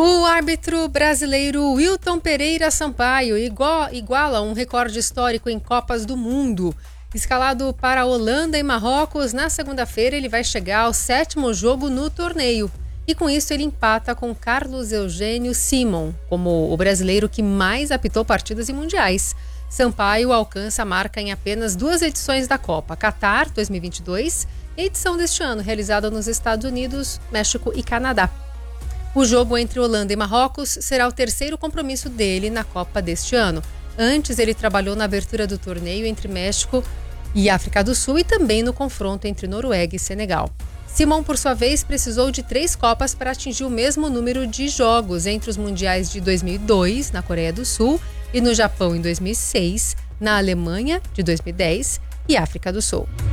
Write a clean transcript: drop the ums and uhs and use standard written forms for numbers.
O árbitro brasileiro Wilton Pereira Sampaio iguala um recorde histórico em Copas do Mundo. Escalado para Holanda e Marrocos, na segunda-feira ele vai chegar ao 7º jogo no torneio. E com isso ele empata com Carlos Eugênio Simon, como o brasileiro que mais apitou partidas em mundiais. Sampaio alcança a marca em apenas 2 edições da Copa, Qatar 2022 e a edição deste ano, realizada nos Estados Unidos, México e Canadá. O jogo entre Holanda e Marrocos será o 3º compromisso dele na Copa deste ano. Antes, ele trabalhou na abertura do torneio entre México e África do Sul e também no confronto entre Noruega e Senegal. Simon, por sua vez, precisou de 3 Copas para atingir o mesmo número de jogos entre os mundiais de 2002, na Coreia do Sul, e no Japão em 2006, na Alemanha, de 2010 e África do Sul.